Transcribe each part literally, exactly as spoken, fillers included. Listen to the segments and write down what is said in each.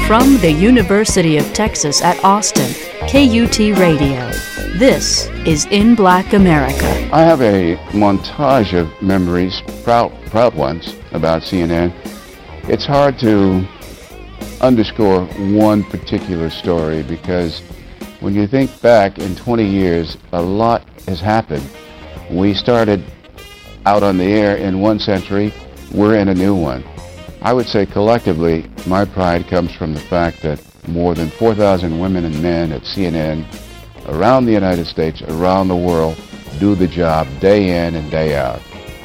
From the University of Texas at Austin, K U T Radio. This is In Black America. I have a montage of memories, proud, proud ones, about C N N. It's hard to underscore one particular story because when you think back in twenty years, a lot has happened. We started out on the air in one century, we're in a new one. I would say collectively, my pride comes from the fact that more than four thousand women and men at C N N around the United States, around the world, do the job day in and day out.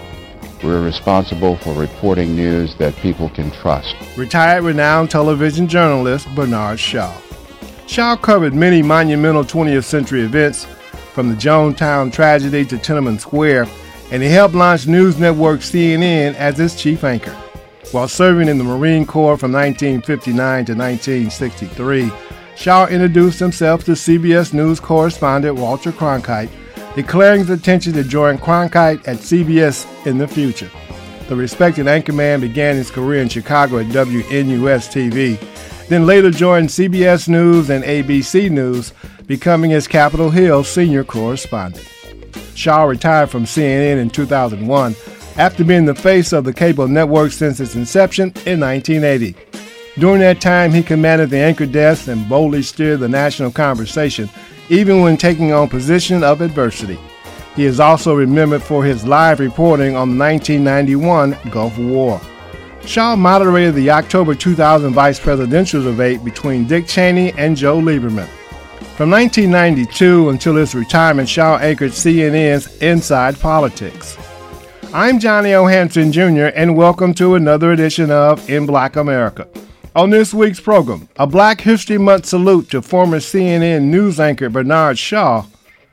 We're responsible for reporting news that people can trust. Retired renowned television journalist Bernard Shaw. Shaw covered many monumental twentieth century events, from the Jonestown tragedy to Tiananmen Square, and he helped launch news network C N N as its chief anchor. While serving in the Marine Corps from nineteen fifty-nine to nineteen sixty-three, Shaw introduced himself to C B S News correspondent Walter Cronkite, declaring his intention to join Cronkite at C B S in the future. The respected anchorman began his career in Chicago at W N U S T V, then later joined C B S News and A B C News, becoming his Capitol Hill senior correspondent. Shaw retired from C N N in two thousand one after being the face of the cable network since its inception in nineteen eighty. During that time, he commanded the anchor desk and boldly steered the national conversation, even when taking on position of adversity. He is also remembered for his live reporting on the nineteen ninety-one Gulf War. Shaw moderated the October two thousand vice presidential debate between Dick Cheney and Joe Lieberman. From nineteen ninety-two until his retirement, Shaw anchored C N N's Inside Politics. I'm Johnny O. Hanson, Junior, and welcome to another edition of In Black America. On this week's program, a Black History Month salute to former C N N news anchor Bernard Shaw.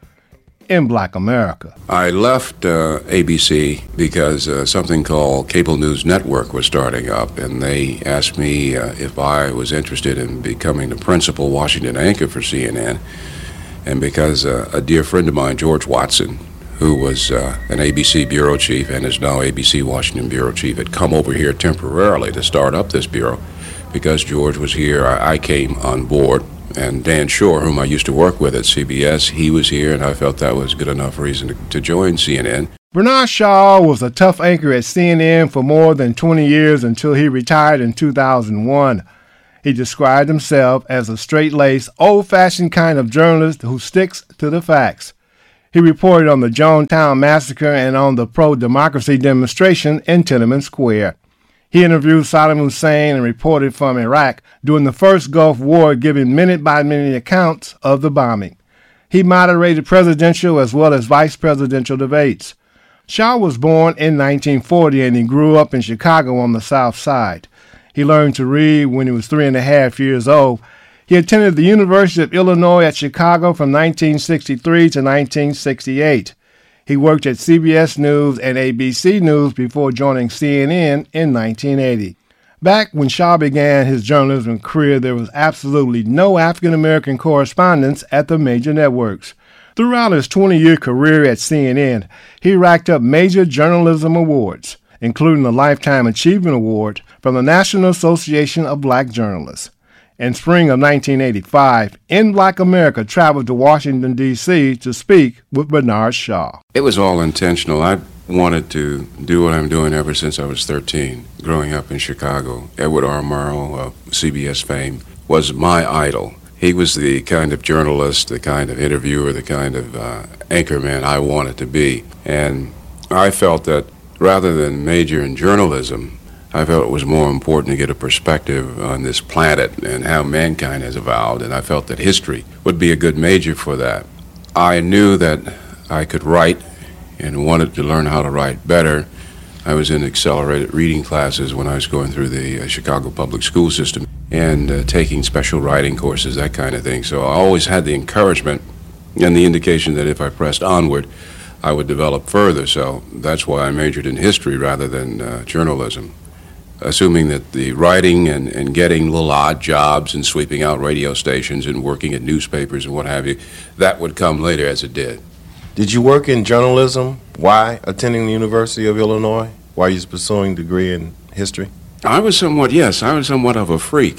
In Black America. I left uh, A B C because uh, something called Cable News Network was starting up, and they asked me uh, if I was interested in becoming the principal Washington anchor for C N N, and because uh, a dear friend of mine, George Watson, who was uh, an A B C bureau chief and is now A B C Washington bureau chief, had come over here temporarily to start up this bureau. Because George was here, I, I came on board, and Dan Shore, whom I used to work with at C B S, he was here, and I felt that was good enough reason to, to join C N N. Bernard Shaw was a tough anchor at C N N for more than twenty years until he retired in two thousand one. He described himself as a straight-laced, old-fashioned kind of journalist who sticks to the facts. He reported on the Jonestown massacre and on the pro-democracy demonstration in Tiananmen Square. He interviewed Saddam Hussein and reported from Iraq during the first Gulf War, giving minute-by-minute accounts of the bombing. He moderated presidential as well as vice presidential debates. Shaw was born in nineteen forty and he grew up in Chicago on the South Side. He learned to read when he was three and a half years old. He attended the University of Illinois at Chicago from nineteen sixty-three to nineteen sixty-eight. He worked at C B S News and A B C News before joining C N N in nineteen eighty. Back when Shaw began his journalism career, there was absolutely no African-American correspondents at the major networks. Throughout his twenty-year career at C N N, he racked up major journalism awards, including the Lifetime Achievement Award from the National Association of Black Journalists. In spring of nineteen eighty-five, In Black America traveled to Washington, D C to speak with Bernard Shaw. It was all intentional. I wanted to do what I'm doing ever since I was thirteen, growing up in Chicago. Edward R. Murrow of C B S fame was my idol. He was the kind of journalist, the kind of interviewer, the kind of uh, anchorman I wanted to be. And I felt that rather than major in journalism, I felt it was more important to get a perspective on this planet and how mankind has evolved, and I felt that history would be a good major for that. I knew that I could write and wanted to learn how to write better. I was in accelerated reading classes when I was going through the uh, Chicago public school system and uh, taking special writing courses, that kind of thing. So I always had the encouragement and the indication that if I pressed onward, I would develop further. So that's why I majored in history rather than uh, journalism, assuming that the writing and, and getting little odd jobs and sweeping out radio stations and working at newspapers and what have you, that would come later, as it did. Did you work in journalism while attending the University of Illinois, while you was pursuing a degree in history? I was somewhat, yes, I was somewhat of a freak.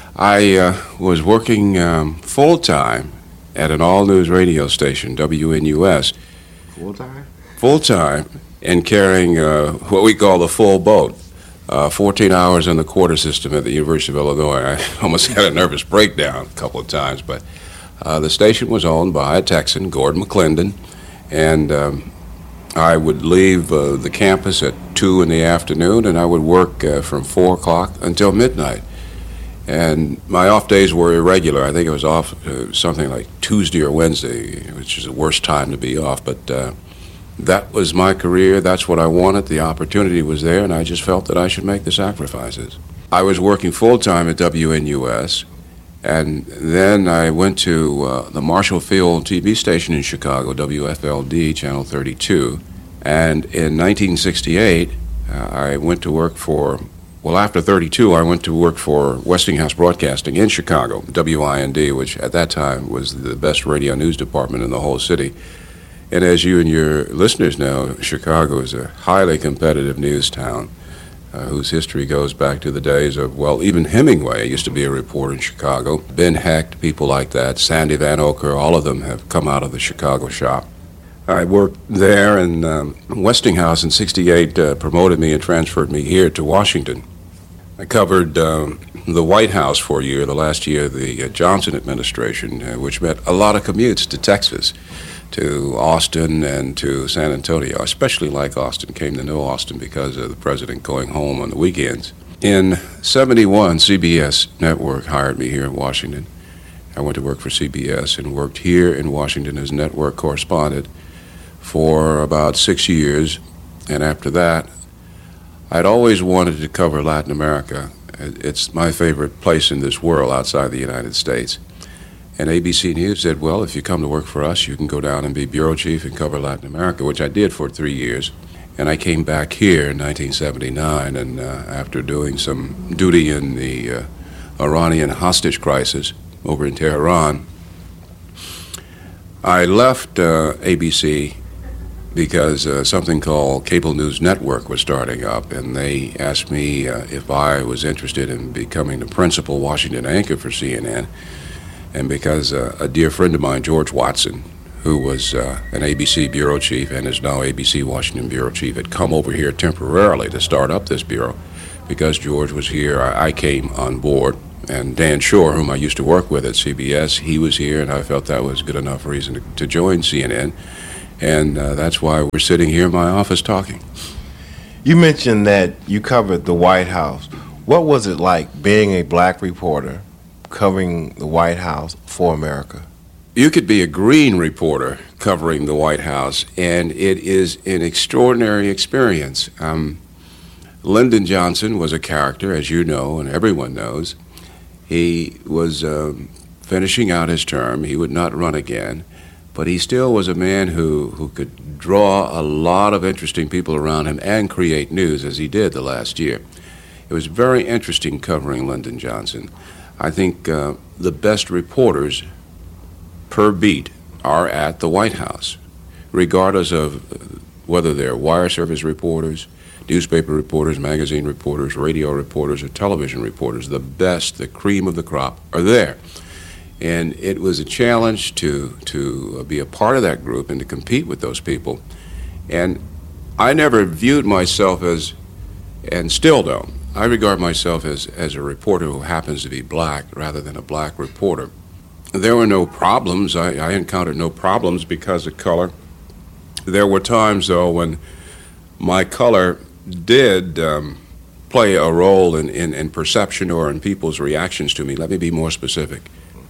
I uh, was working um, full-time at an all-news radio station, W N U S. Full-time? Full-time, and carrying uh, what we call the full boat. Uh, fourteen hours in the quarter system at the University of Illinois. I almost had a nervous breakdown a couple of times, but uh, the station was owned by a Texan, Gordon McClendon, and um, I would leave uh, the campus at two in the afternoon, and I would work uh, from four o'clock until midnight. And my off days were irregular. I think it was off uh, something like Tuesday or Wednesday, which is the worst time to be off, but uh, that was my career. That's what I wanted. The opportunity was there, and I just felt that I should make the sacrifices. I was working full-time at W N U S, and then I went to uh, the Marshall Field T V station in Chicago, W F L D, Channel thirty-two. And in nineteen sixty-eight, uh, I went to work for, well, after thirty-two, I went to work for Westinghouse Broadcasting in Chicago, W I N D, which at that time was the best radio news department in the whole city. And as you and your listeners know, Chicago is a highly competitive news town uh, whose history goes back to the days of, well, even Hemingway used to be a reporter in Chicago. Ben Hecht, people like that, Sandy Van Oker, all of them have come out of the Chicago shop. I worked there, and um, Westinghouse in sixty-eight uh, promoted me and transferred me here to Washington. I covered um, the White House for a year, the last year of the uh, Johnson administration, uh, which meant a lot of commutes to Texas, to Austin and to San Antonio. I especially like Austin, came to know Austin because of the president going home on the weekends. In seventy-one, C B S Network hired me here in Washington. I went to work for C B S and worked here in Washington as network correspondent for about six years. And after that, I'd always wanted to cover Latin America. It's my favorite place in this world outside the United States. And A B C News said, well, if you come to work for us, you can go down and be bureau chief and cover Latin America, which I did for three years. And I came back here in nineteen seventy-nine, and uh, after doing some duty in the uh, Iranian hostage crisis over in Tehran, I left uh, A B C because uh, something called Cable News Network was starting up, and they asked me uh, if I was interested in becoming the principal Washington anchor for C N N. And because uh, a dear friend of mine, George Watson, who was uh, an A B C bureau chief and is now A B C Washington bureau chief, had come over here temporarily to start up this bureau. Because George was here, I, I came on board. And Dan Shore, whom I used to work with at C B S, he was here, and I felt that was good enough reason to, to join C N N. And uh, that's why we're sitting here in my office talking. You mentioned that you covered the White House. What was it like being a black reporter covering the White House for America? You could be a green reporter covering the White House, and it is an extraordinary experience. Um, Lyndon Johnson was a character, as you know and everyone knows. He was um, finishing out his term. He would not run again, but he still was a man who, who could draw a lot of interesting people around him and create news, as he did the last year. It was very interesting covering Lyndon Johnson. I think uh, the best reporters per beat are at the White House, regardless of whether they're wire service reporters, newspaper reporters, magazine reporters, radio reporters, or television reporters. The best, the cream of the crop, are there. And it was a challenge to, to be a part of that group and to compete with those people. And I never viewed myself as, and still don't, I regard myself as, as a reporter who happens to be black rather than a black reporter. There were no problems. I, I encountered no problems because of color. There were times, though, when my color did um, play a role in, in, in perception or in people's reactions to me. Let me be more specific.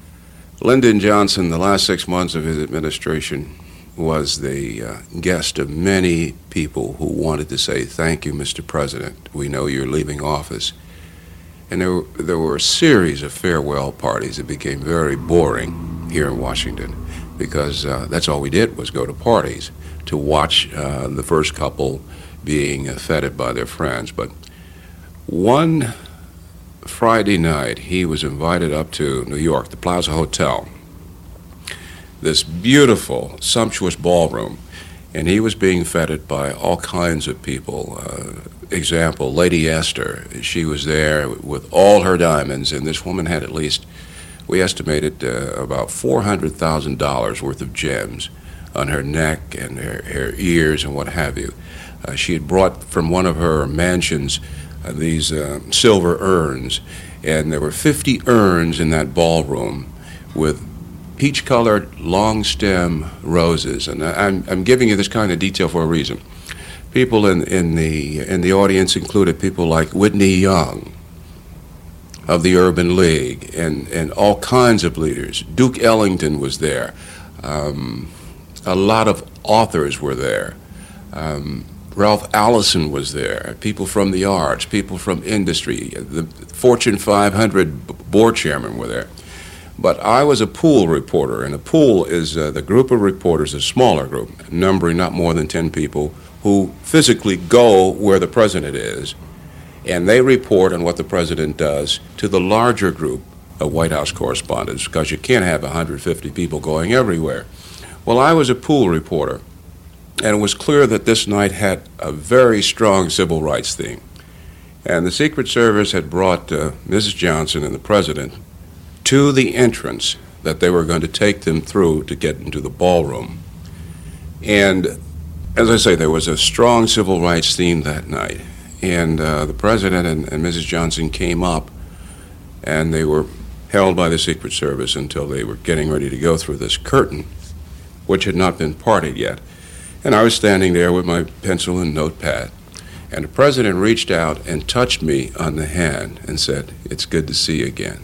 Lyndon Johnson, the last six months of his administration, was the uh, guest of many people who wanted to say, thank you, Mister President. We know you're leaving office. And there, there were a series of farewell parties that became very boring here in Washington because uh, that's all we did was go to parties to watch uh, the first couple being uh, feted by their friends. But one Friday night, he was invited up to New York, the Plaza Hotel, this beautiful, sumptuous ballroom, and he was being feted by all kinds of people, uh, example, Lady Esther, she was there with all her diamonds, and this woman had at least, we estimated, uh, about four hundred thousand dollars worth of gems on her neck and her, her ears and what have you. Uh, she had brought from one of her mansions uh, these uh, silver urns, and there were fifty urns in that ballroom with peach-colored long-stem roses. And I'm, I'm giving you this kind of detail for a reason. People in, in, the, in the audience included people like Whitney Young of the Urban League and, and all kinds of leaders. Duke Ellington was there. Um, a lot of authors were there. Um, Ralph Allison was there. People from the arts, people from industry. The Fortune five hundred board chairmen were there. But I was a pool reporter, and a pool is uh, the group of reporters, a smaller group, numbering not more than ten people, who physically go where the president is, and they report on what the president does to the larger group of White House correspondents, because you can't have one hundred fifty people going everywhere. Well, I was a pool reporter, and it was clear that this night had a very strong civil rights theme. And the Secret Service had brought uh, Missus Johnson and the president to the entrance that they were going to take them through to get into the ballroom. And as I say, there was a strong civil rights theme that night. And uh, the president and, and Missus Johnson came up, and they were held by the Secret Service until they were getting ready to go through this curtain, which had not been parted yet. And I was standing there with my pencil and notepad, and the president reached out and touched me on the hand and said, "It's good to see you again."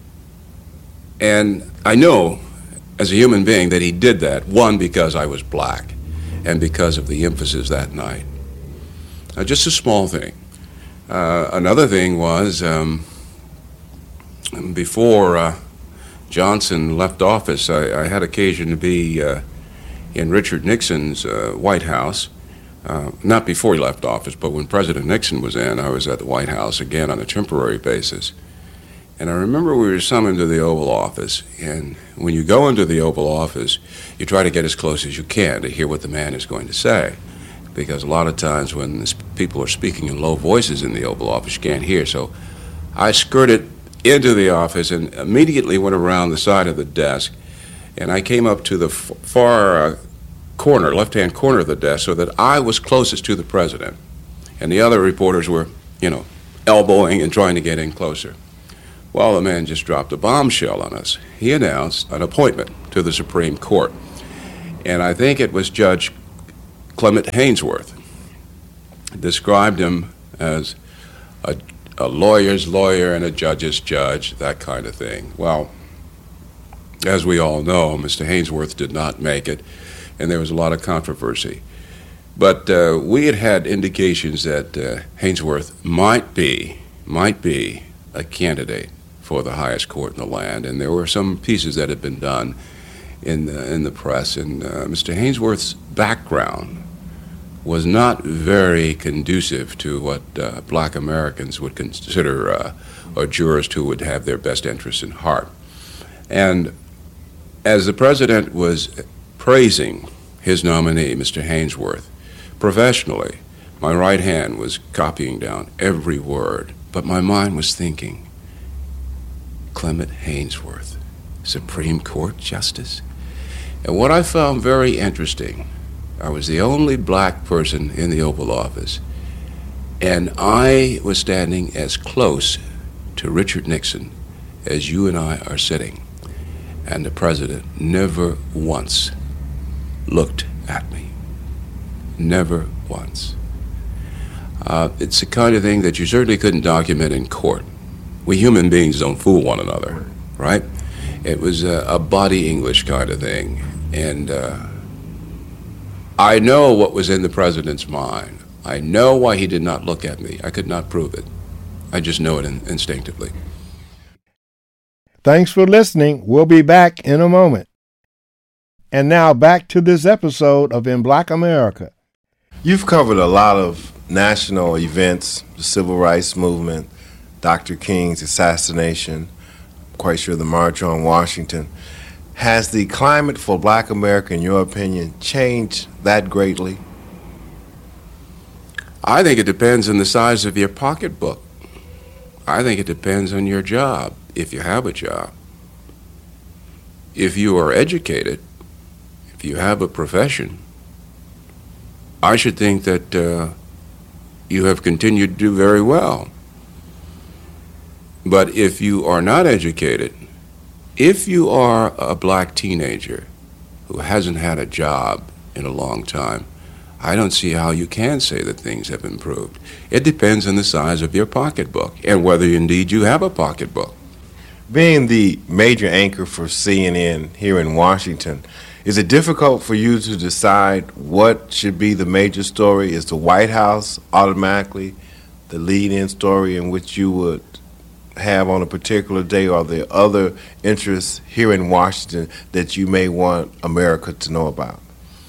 And I know, as a human being, that he did that, one, because I was black, and because of the emphasis that night. Uh, just a small thing. Uh, another thing was, um, before uh, Johnson left office, I, I had occasion to be uh, in Richard Nixon's uh, White House, uh, not before he left office, but when President Nixon was in, I was at the White House again on a temporary basis. And I remember we were summoned to the Oval Office, and when you go into the Oval Office, you try to get as close as you can to hear what the man is going to say, because a lot of times when this, people are speaking in low voices in the Oval Office, you can't hear. So I skirted into the office and immediately went around the side of the desk, and I came up to the f- far uh, corner, left-hand corner of the desk, so that I was closest to the president, and the other reporters were, you know, elbowing and trying to get in closer. Well, the man just dropped a bombshell on us. He announced an appointment to the Supreme Court, and I think it was Judge Clement Haynsworth. Described him as a, a lawyer's lawyer and a judge's judge, that kind of thing. Well, as we all know, Mister Haynsworth did not make it, and there was a lot of controversy. But uh, we had had indications that uh, Haynsworth might be, might be a candidate for the highest court in the land, and there were some pieces that had been done in the, in the press, and uh, Mister Haynsworth's background was not very conducive to what uh, black Americans would consider uh, a jurist who would have their best interests in heart. And as the president was praising his nominee, Mister Haynsworth, professionally, my right hand was copying down every word, but my mind was thinking, Clement Haynsworth, Supreme Court Justice. And what I found very interesting, I was the only black person in the Oval Office, and I was standing as close to Richard Nixon as you and I are sitting, and the president never once looked at me. Never once. Uh, it's the kind of thing that you certainly couldn't document in court. We human beings don't fool one another, right? It was a, a body English kind of thing. And uh, I know what was in the president's mind. I know why he did not look at me. I could not prove it. I just know it in, instinctively. Thanks for listening. We'll be back in a moment. And now back to this episode of In Black America. You've covered a lot of national events, the Civil Rights Movement, Doctor King's assassination, I'm quite sure the March on Washington. Has the climate for black America, in your opinion, changed that greatly? I think it depends on the size of your pocketbook. I think it depends on your job, if you have a job. If you are educated, if you have a profession, I should think that uh, you have continued to do very well. But if you are not educated, if you are a black teenager who hasn't had a job in a long time, I don't see how you can say that things have improved. It depends on the size of your pocketbook and whether indeed you have a pocketbook. Being the major anchor for C N N here in Washington, is it difficult for you to decide what should be the major story? Is the White House automatically the lead-in story in which you would have on a particular day, or are there other interests here in Washington that you may want America to know about?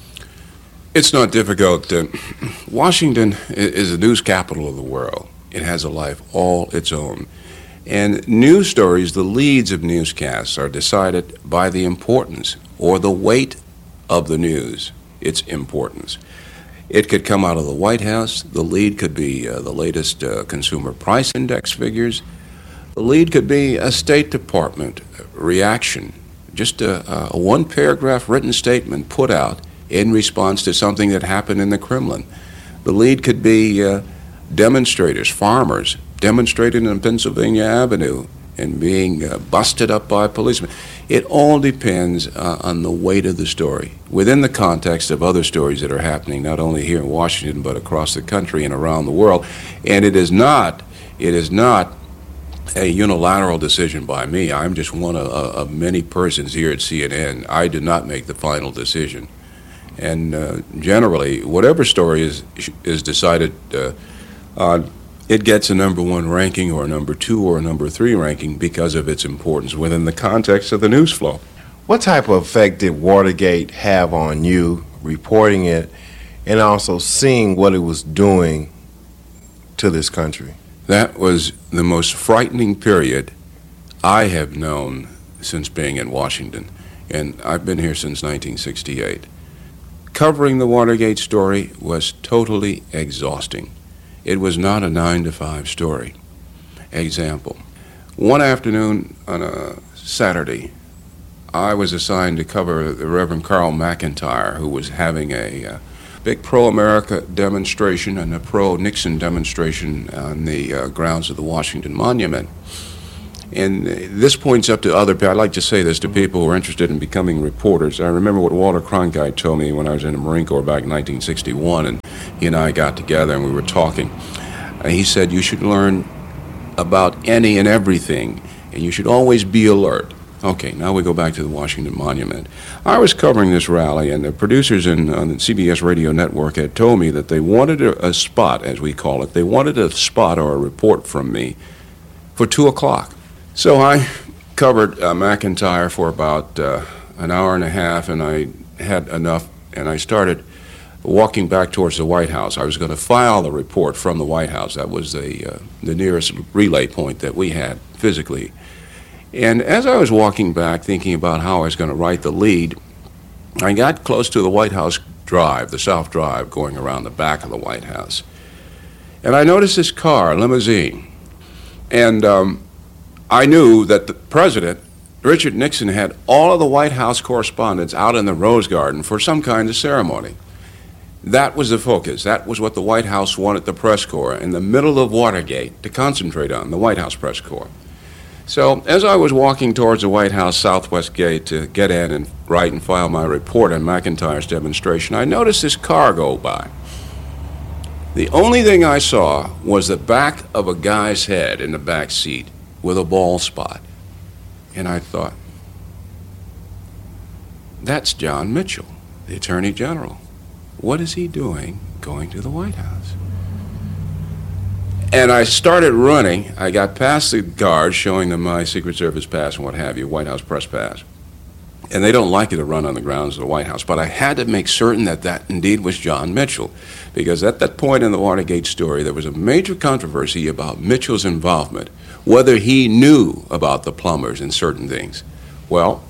It's not difficult. Uh, Washington is the news capital of the world. It has a life all its own. And news stories, the leads of newscasts, are decided by the importance or the weight of the news, its importance. It could come out of the White House. The lead could be uh, the latest uh, consumer price index figures. The lead could be a State Department reaction, just a, a one-paragraph written statement put out in response to something that happened in the Kremlin. The lead could be uh, demonstrators, farmers, demonstrating on Pennsylvania Avenue and being uh, busted up by policemen. It all depends uh, on the weight of the story, within the context of other stories that are happening, not only here in Washington, but across the country and around the world. And it is not, it is not a unilateral decision by me. I'm just one of, of many persons here at C N N. I do not make the final decision. And uh, generally, whatever story is is decided uh, on, it gets a number one ranking or a number two or a number three ranking because of its importance within the context of the news flow. What type of effect did Watergate have on you, reporting it, and also seeing what it was doing to this country? That was the most frightening period I have known since being in Washington, and I've been here since nineteen sixty-eight. Covering the Watergate story was totally exhausting. It was not a nine to five story. Example, one afternoon on a Saturday, I was assigned to cover the Reverend Carl McIntyre, who was having a uh, big pro-America demonstration and a pro-Nixon demonstration on the uh, grounds of the Washington Monument. And this points up to other people. I'd like to say this to people who are interested in becoming reporters. I remember what Walter Cronkite told me when I was in the Marine Corps back in nineteen sixty-one, and he and I got together and we were talking. And he said, you should learn about any and everything, and you should always be alert. Okay, now we go back to the Washington Monument. I was covering this rally, and the producers in, on the C B S radio network had told me that they wanted a, a spot, as we call it. They wanted a spot or a report from me for two o'clock. So I covered uh, McIntyre for about uh, an hour and a half, and I had enough, and I started walking back towards the White House. I was going to file the report from the White House. That was the, uh, the nearest relay point that we had physically. And as I was walking back, thinking about how I was going to write the lead, I got close to the White House Drive, the South Drive, going around the back of the White House. And I noticed this car, a limousine. And um, I knew that the president, Richard Nixon, had all of the White House correspondents out in the Rose Garden for some kind of ceremony. That was the focus. That was what the White House wanted the press corps in the middle of Watergate to concentrate on, the White House press corps. So as I was walking towards the White House southwest gate to get in and write and file my report on McIntyre's demonstration, I noticed this car go by. The only thing I saw was the back of a guy's head in the back seat with a bald spot. And I thought, that's John Mitchell, the Attorney General. What is he doing going to the White House? And I started running. I got past the guards showing them my Secret Service pass and what have you, White House press pass. And they don't like you to run on the grounds of the White House. But I had to make certain that that indeed was John Mitchell. Because at that point in the Watergate story, there was a major controversy about Mitchell's involvement, whether he knew about the plumbers and certain things. Well,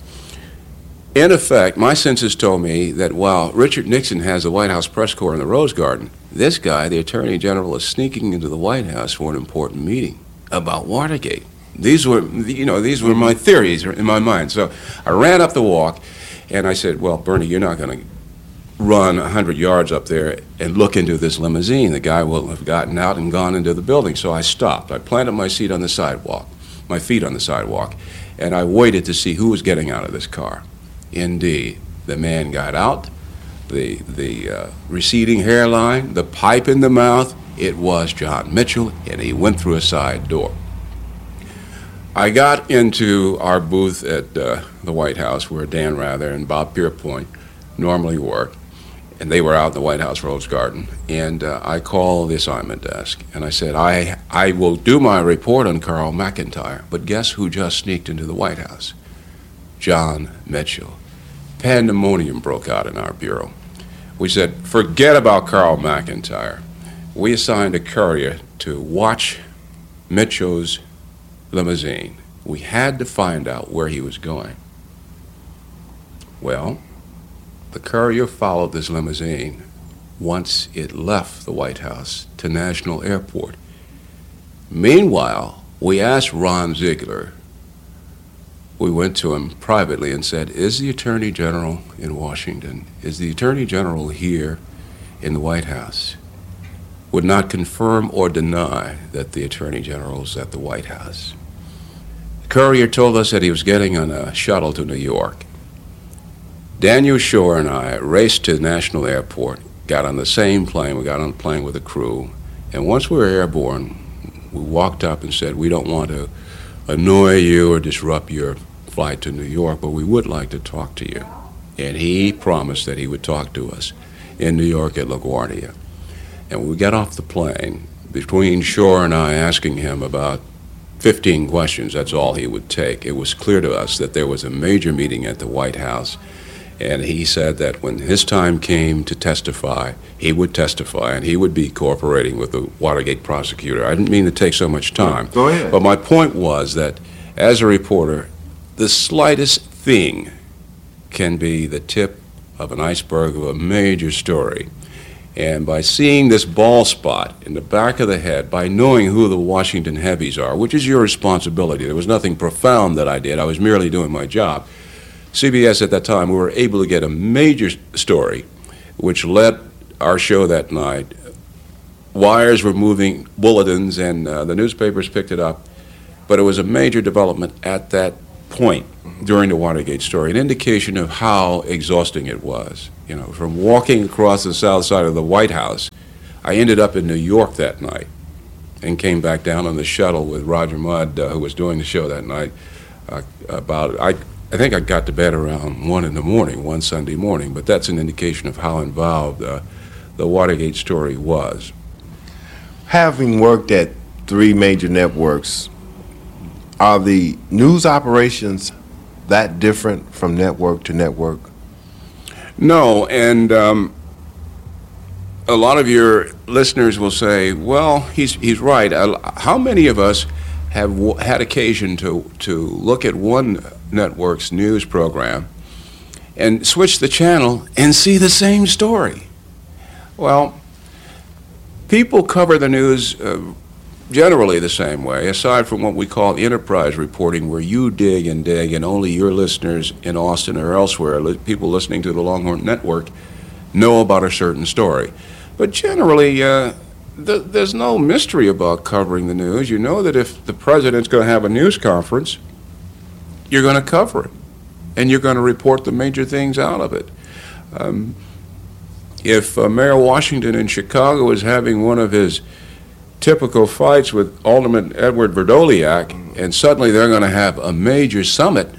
in effect, my senses told me that while Richard Nixon has the White House press corps in the Rose Garden, this guy, the Attorney General, is sneaking into the White House for an important meeting about Watergate. These were, you know, these were my theories in my mind. So I ran up the walk, and I said, well, Bernie, you're not going to run one hundred yards up there and look into this limousine. The guy will have gotten out and gone into the building. So I stopped. I planted my seat on the sidewalk, my feet on the sidewalk, and I waited to see who was getting out of this car. Indeed, the man got out, the, the uh, receding hairline, the pipe in the mouth. It was John Mitchell, and he went through a side door. I got into our booth at uh, the White House where Dan Rather and Bob Pierpoint normally work, and they were out in the White House Rose Garden, and uh, I called the assignment desk, and I said, I, I will do my report on Carl McIntire, but guess who just sneaked into the White House? John Mitchell. Pandemonium broke out in our bureau. We said, forget about Carl McIntire. We assigned a courier to watch Mitchell's limousine. We had to find out where he was going. Well, the courier followed this limousine once it left the White House to National Airport. Meanwhile, we asked Ron Ziegler. We went to him privately and said, is the Attorney General in Washington? Is the Attorney General here in the White House? Would not confirm or deny that the Attorney General is at the White House. The courier told us that he was getting on a shuttle to New York. Daniel Shore and I raced to the National Airport, got on the same plane, we got on the plane with the crew, and once we were airborne, we walked up and said, we don't want to annoy you or disrupt your flight to New York, but we would like to talk to you. And he promised that he would talk to us in New York at LaGuardia. And when we got off the plane, between Shore and I asking him about fifteen questions, that's all he would take, it was clear to us that there was a major meeting at the White House, and he said that when his time came to testify, he would testify, and he would be cooperating with the Watergate prosecutor. I didn't mean to take so much time. Go ahead. But my point was that, as a reporter, the slightest thing can be the tip of an iceberg of a major story. And by seeing this bald spot in the back of the head, by knowing who the Washington heavies are, which is your responsibility, there was nothing profound that I did, I was merely doing my job. C B S at that time, we were able to get a major story, which led our show that night. Wires were moving, bulletins, and uh, the newspapers picked it up. But it was a major development at that point during the Watergate story, an indication of how exhausting it was. You know, from walking across the south side of the White House, I ended up in New York that night and came back down on the shuttle with Roger Mudd, uh, who was doing the show that night. Uh, about I, I think I got to bed around one in the morning, one Sunday morning, but that's an indication of how involved uh, the Watergate story was. Having worked at three major networks, are the news operations that different from network to network? No, and um, a lot of your listeners will say, well, he's he's right. How many of us have w- had occasion to, to look at one network's news program and switch the channel and see the same story? Well, people cover the news uh, generally the same way, aside from what we call enterprise reporting, where you dig and dig, and only your listeners in Austin or elsewhere, li- people listening to the Longhorn Network, know about a certain story. But generally, uh, th- there's no mystery about covering the news. You know that if the president's going to have a news conference, you're going to cover it, and you're going to report the major things out of it. Um, if uh, Mayor Washington in Chicago is having one of his typical fights with Alderman Edward Verdoliak, and suddenly they're going to have a major summit,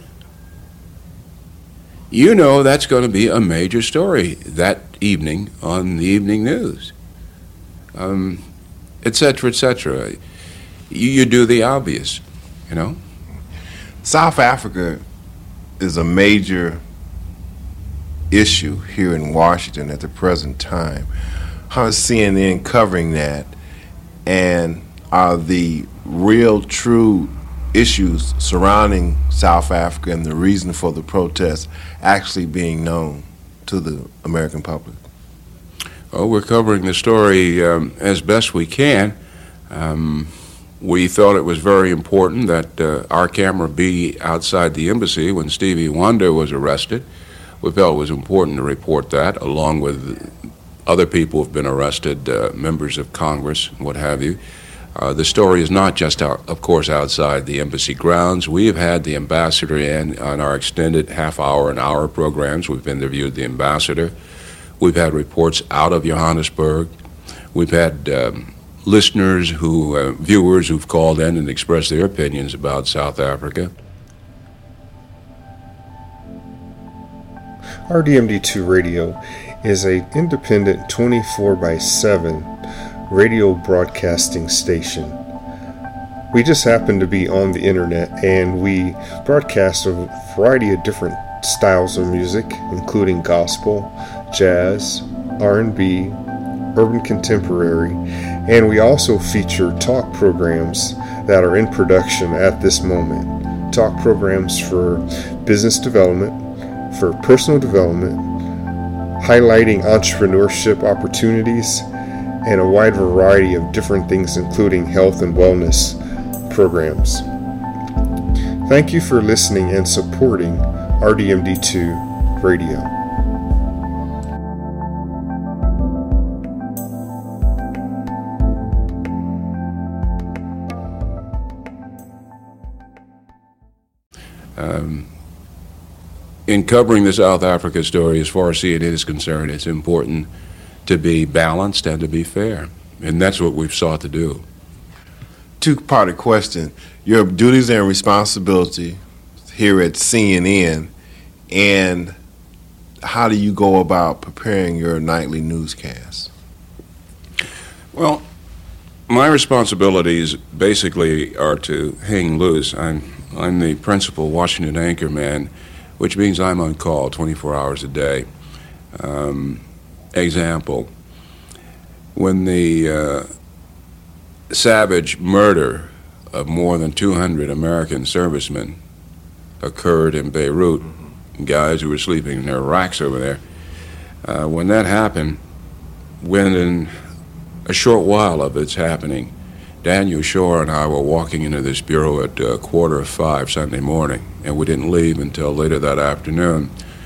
you know that's going to be a major story that evening on the evening news, um, et cetera, et cetera. You, you do the obvious, you know. South Africa is a major issue here in Washington at the present time. How is C N N covering that? And are the real, true issues surrounding South Africa and the reason for the protests actually being known to the American public? Oh, we're covering the story um, as best we can. Um, we thought it was very important that uh, our camera be outside the embassy when Stevie Wonder was arrested. We felt it was important to report that, along with other people who have been arrested, uh, members of Congress, what have you. Uh, the story is not just, out, of course, outside the embassy grounds. We have had the ambassador in on our extended half-hour and hour programs. We've interviewed the ambassador. We've had reports out of Johannesburg. We've had um, listeners who, uh, viewers who've called in and expressed their opinions about South Africa. R D M D two Radio is an independent twenty-four by seven radio broadcasting station. We just happen to be on the internet, and we broadcast a variety of different styles of music, including gospel, jazz, R and B, urban contemporary, and we also feature talk programs that are in production at this moment. Talk programs for business development, for personal development, highlighting entrepreneurship opportunities, and a wide variety of different things, including health and wellness programs. Thank you for listening and supporting R D M D two Radio. Um, in covering the South Africa story, as far as C N N is concerned, it's important to be balanced and to be fair. And that's what we've sought to do. Two-part question. Your duties and responsibility here at C N N, and how do you go about preparing your nightly newscast? Well, my responsibilities basically are to hang loose. I'm, I'm the principal Washington anchor man, which means I'm on call twenty-four hours a day. Um, Example, when the uh, savage murder of more than two hundred American servicemen occurred in Beirut, mm-hmm. guys who were sleeping in their racks over there, uh, when that happened, within a short while of its happening, Daniel Shore and I were walking into this bureau at uh, quarter of five Sunday morning, and we didn't leave until later that afternoon,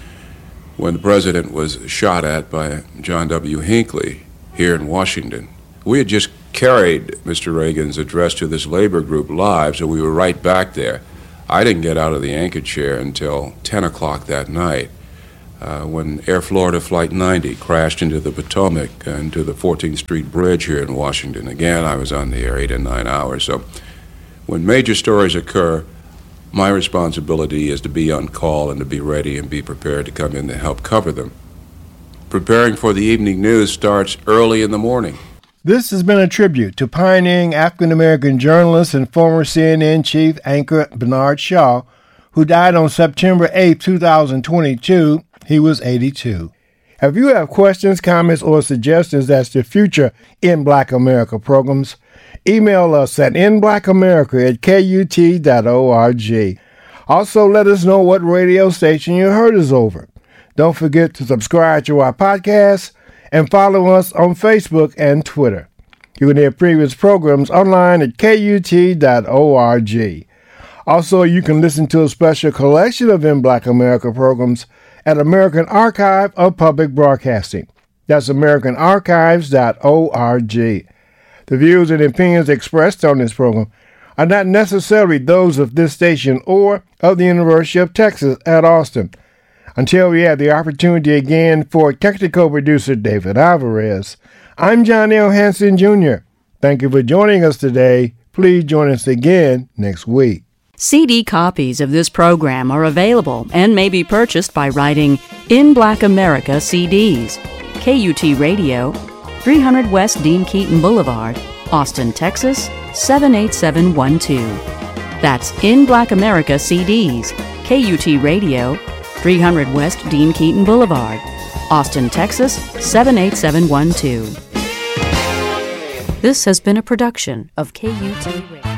when the president was shot at by John W. Hinckley here in Washington. We had just carried Mister Reagan's address to this labor group live, so we were right back there. I didn't get out of the anchor chair until ten o'clock that night, uh, when Air Florida Flight ninety crashed into the Potomac and to the fourteenth Street Bridge here in Washington. Again, I was on the air eight and nine hours. So when major stories occur, my responsibility is to be on call and to be ready and be prepared to come in to help cover them. Preparing for the evening news starts early in the morning. This has been a tribute to pioneering African-American journalist and former C N N chief anchor Bernard Shaw, who died on September eighth, two thousand twenty-two. He was eighty-two. If you have questions, comments, or suggestions as to future In Black America programs, email us at in black america at k u t dot org. Also, let us know what radio station you heard us over. Don't forget to subscribe to our podcast and follow us on Facebook and Twitter. You can hear previous programs online at k u t dot org. Also, you can listen to a special collection of In Black America programs at American Archive of Public Broadcasting. That's american archives dot org. The views and opinions expressed on this program are not necessarily those of this station or of the University of Texas at Austin. Until we have the opportunity again, for technical producer David Alvarez, I'm John L. Hanson Junior Thank you for joining us today. Please join us again next week. C D copies of this program are available and may be purchased by writing In Black America C Ds, K U T Radio, three hundred West Dean Keaton Boulevard, Austin, Texas, seven eight seven one two. That's In Black America C Ds, K U T Radio, three hundred West Dean Keaton Boulevard, Austin, Texas, seven eight seven one two. This has been a production of K U T Radio.